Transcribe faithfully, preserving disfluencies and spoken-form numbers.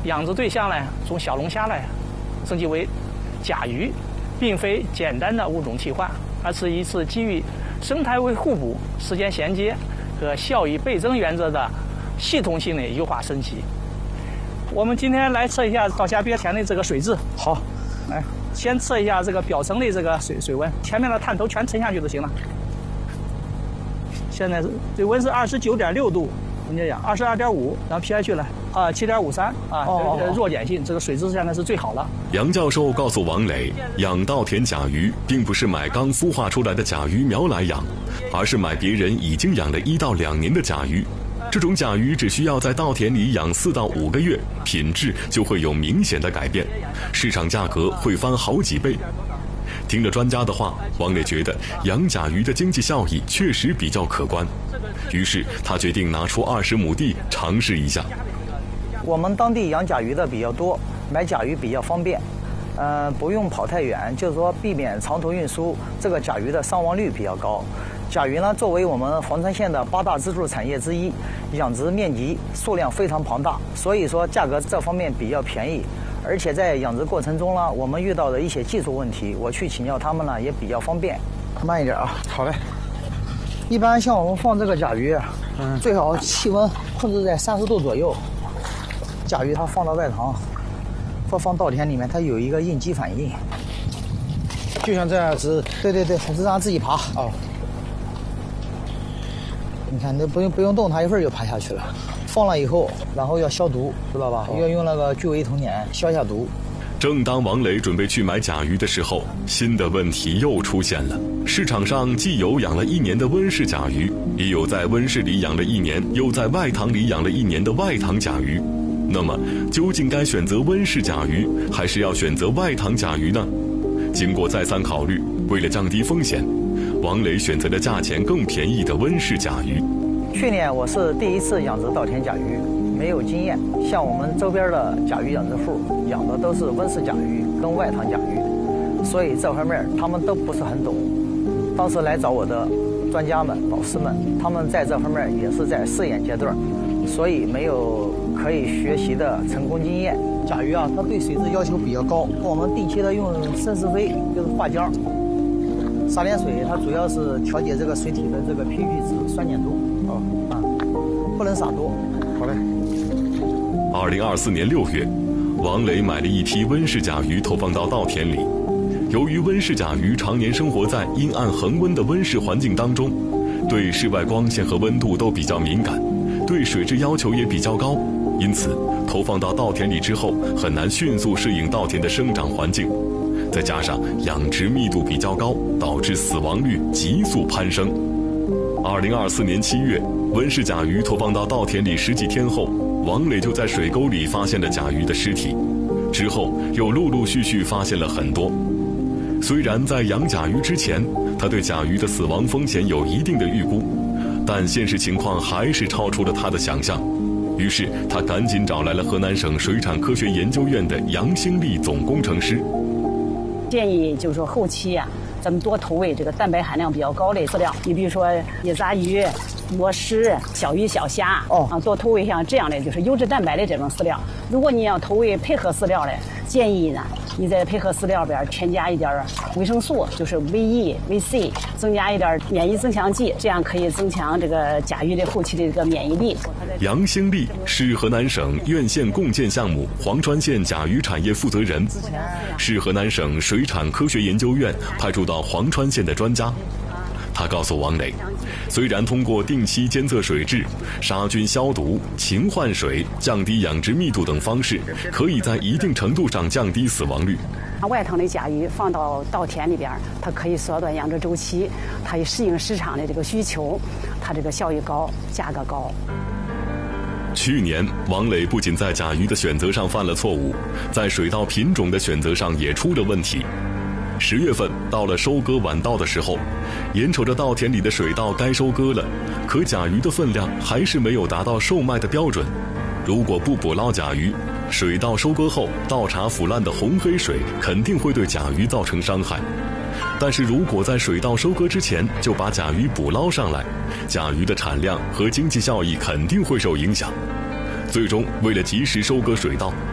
养殖对象呢，从小龙虾呢升级为甲鱼，并非简单的物种替换，而是一次基于生态位互补、时间衔接和效益倍增原则的系统性的优化升级。我们今天来测一下稻虾鳖田的这个水质。 好， 来先测一下这个表层的这个水水温，前面的探头全沉下去就行了。现在是水温是二十九点六度，人家讲二十二点五，然后 pH 呢啊七点五三啊， 哦这个弱碱性，这个水质现在是最好的。 杨教授告诉王磊，养稻田甲鱼并不是买刚孵化出来的甲鱼苗来养，而是买别人已经养了一到两年的甲鱼。这种甲鱼只需要在稻田里养四到五个月，品质就会有明显的改变，市场价格会翻好几倍。听了专家的话，王磊觉得养甲鱼的经济效益确实比较可观，于是他决定拿出二十亩地尝试一下。 我们当地养甲鱼的比较多，买甲鱼比较方便，呃，不用跑太远，就是说避免长途运输，这个甲鱼的伤亡率比较高。甲鱼呢，作为我们黄川县的八大支柱产业之一，养殖面积数量非常庞大，所以说价格这方面比较便宜。而且在养殖过程中呢，我们遇到的一些技术问题，我去请教他们呢也比较方便。慢一点啊。 好嘞。 一般像我们放这个甲鱼，嗯，最好气温控制在三十度左右。甲鱼它放到外塘，或放稻田里面，它有一个应激反应， 就像这样子。 对对对，它是让它自己爬。 哦。 你看，那不用不用动它，一会儿就爬下去了。放了以后，然后要消毒，知道吧？哦、要用那个聚维酮碱消下毒。 正当王磊准备去买甲鱼的时候，新的问题又出现了。市场上既有养了一年的温室甲鱼，也有在温室里养了一年又在外塘里养了一年的外塘甲鱼。那么，究竟该选择温室甲鱼，还是要选择外塘甲鱼呢？经过再三考虑，为了降低风险，王磊选择了价钱更便宜的温室甲鱼。 去年我是第一次养殖稻田甲鱼，没有经验。像我们周边的甲鱼养殖户养的都是温室甲鱼跟外塘甲鱼，所以这方面他们都不是很懂。当时来找我的专家们、老师们，他们在这方面也是在试验阶段，所以没有可以学习的成功经验。甲鱼啊，它对水质要求比较高，我们定期的用生石灰，就是化浆。撒点水，它主要是调节这个水体的这个 pH 值、酸碱度。哦，啊，不能撒多。 好嘞。 二零二四年六月，王磊买了一批温室甲鱼投放到稻田里。由于温室甲鱼常年生活在阴暗恒温的温室环境当中，对室外光线和温度都比较敏感，对水质要求也比较高，因此投放到稻田里之后，很难迅速适应稻田的生长环境。再加上养殖密度比较高，导致死亡率急速攀升。二零二四年七月，温室甲鱼投放到稻田里十几天后，王磊就在水沟里发现了甲鱼的尸体，之后又陆陆续续发现了很多。虽然在养甲鱼之前，他对甲鱼的死亡风险有一定的预估，但现实情况还是超出了他的想象。于是他赶紧找来了河南省水产科学研究院的杨兴利总工程师。 建议就是说后期啊，咱们多投喂这个蛋白含量比较高的饲料，你比如说野杂鱼、螺蛳、小鱼小虾，哦，啊，多投喂像这样的就是优质蛋白的这种饲料。如果你要投喂配合饲料的，建议呢，你在配合饲料边添加一点维生素，就是 V E、V C， 增加一点免疫增强剂，这样可以增强这个甲鱼的后期的这个免疫力。 杨兴利是河南省院县共建项目黄川县甲鱼产业负责人，是河南省水产科学研究院派驻到黄川县的专家。他告诉王磊，虽然通过定期监测水质、杀菌消毒、勤换水、降低养殖密度等方式，可以在一定程度上降低死亡率。 外塘的甲鱼放到稻田里边，它可以缩短养殖周期，它也适应市场的这个需求，它这个效益高，价格高。 去年，王磊不仅在甲鱼的选择上犯了错误，在水稻品种的选择上也出了问题。十月份到了收割晚稻的时候，眼瞅着稻田里的水稻该收割了，可甲鱼的分量还是没有达到售卖的标准。如果不捕捞甲鱼，水稻收割后稻茬腐烂的红黑水肯定会对甲鱼造成伤害。但是如果在水稻收割之前就把甲鱼捕捞上来，甲鱼的产量和经济效益肯定会受影响。最终，为了及时收割水稻，